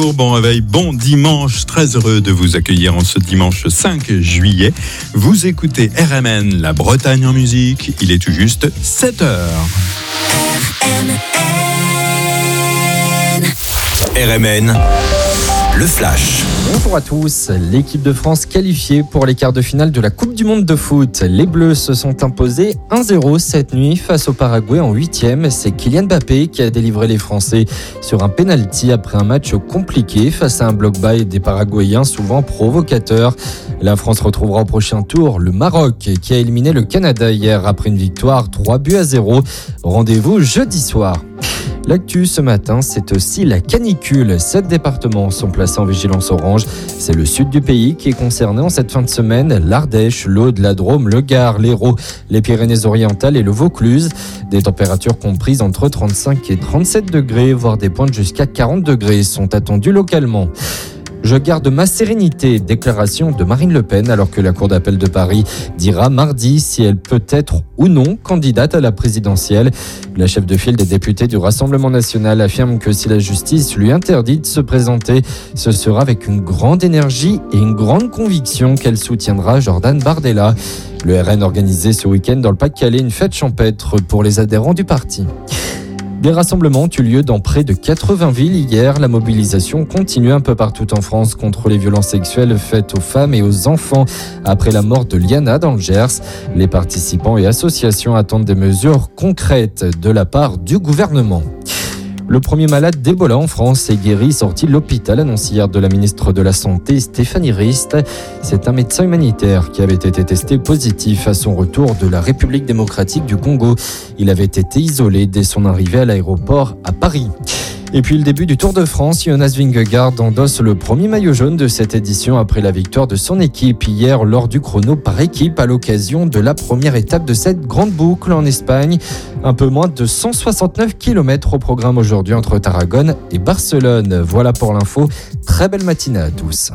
bonjour, bon réveil, bon dimanche. Très heureux de vous accueillir en ce dimanche 5 juillet. Vous écoutez RMN, la Bretagne en musique. Il est tout juste 7h. RMN, le flash. Bonjour à tous. L'équipe de France qualifiée pour les quarts de finale de la Coupe du Monde de foot. Les Bleus se sont imposés 1-0 cette nuit face au Paraguay en 8e. C'est Kylian Mbappé qui a délivré les Français sur un penalty après un match compliqué face à un bloc-bas des Paraguayens souvent provocateurs. La France retrouvera au prochain tour le Maroc qui a éliminé le Canada hier après une victoire 3-0. Rendez-vous jeudi soir. L'actu ce matin, c'est aussi la canicule. 7 départements sont placés en vigilance orange. C'est le sud du pays qui est concerné en cette fin de semaine. L'Ardèche, l'Aude, la Drôme, le Gard, l'Hérault, les Pyrénées-Orientales et le Vaucluse. Des températures comprises entre 35 et 37 degrés, voire des pointes jusqu'à 40 degrés sont attendues localement. Je garde ma sérénité, déclaration de Marine Le Pen, alors que la Cour d'appel de Paris dira mardi si elle peut être ou non candidate à la présidentielle. La chef de file des députés du Rassemblement national affirme que si la justice lui interdit de se présenter, ce sera avec une grande énergie et une grande conviction qu'elle soutiendra Jordan Bardella. Le RN organisait ce week-end dans le Pas-de-Calais une fête champêtre pour les adhérents du parti. Des rassemblements ont eu lieu dans près de 80 villes hier. La mobilisation continue un peu partout en France contre les violences sexuelles faites aux femmes et aux enfants après la mort de Liana dans le Gers. Les participants et associations attendent des mesures concrètes de la part du gouvernement. Le premier malade d'Ebola en France est guéri, sorti de l'hôpital, annonce hier de la ministre de la Santé, Stéphanie Rist. C'est un médecin humanitaire qui avait été testé positif à son retour de la République démocratique du Congo. Il avait été isolé dès son arrivée à l'aéroport à Paris. Et puis le début du Tour de France, Jonas Vingegaard endosse le premier maillot jaune de cette édition après la victoire de son équipe hier lors du chrono par équipe à l'occasion de la première étape de cette grande boucle en Espagne. Un peu moins de 169 km au programme aujourd'hui entre Tarragone et Barcelone. Voilà pour l'info. Très belle matinée à tous.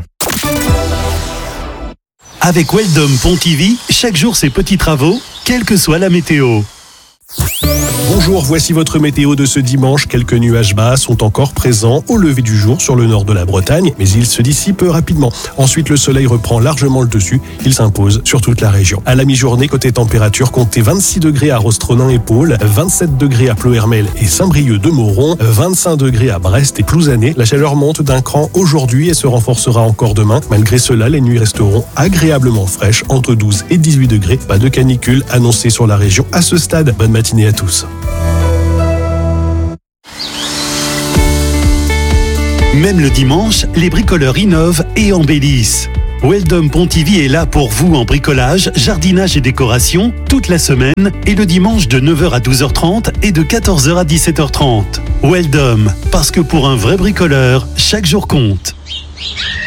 Avec Weldom Pontivy, chaque jour ses petits travaux, quelle que soit la météo. Bonjour, voici votre météo de ce dimanche. Quelques nuages bas sont encore présents au lever du jour sur le nord de la Bretagne, mais ils se dissipent rapidement. Ensuite, le soleil reprend largement le dessus. Il s'impose sur toute la région. À la mi-journée, côté température, comptez 26 degrés à Rostronin et Pôle, 27 degrés à Ploërmel et Saint-Brieuc de Mauron, 25 degrés à Brest et Plouzané. La chaleur monte d'un cran aujourd'hui et se renforcera encore demain. Malgré cela, les nuits resteront agréablement fraîches, entre 12 et 18 degrés. Pas de canicule annoncée sur la région à ce stade. Bonne matinée à tous. Même le dimanche, les bricoleurs innovent et embellissent. Weldom Pontivy est là pour vous en bricolage, jardinage et décoration toute la semaine et le dimanche de 9h à 12h30 et de 14h à 17h30. Weldom, parce que pour un vrai bricoleur, chaque jour compte.